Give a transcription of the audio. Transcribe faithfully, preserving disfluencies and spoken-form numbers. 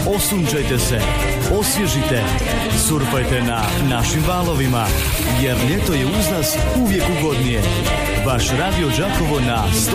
Osunčajte se, osvježite, surfajte na našim valovima, jer ljeto je uz nas uvijek ugodnije. Vaš Radio Đakovo na sto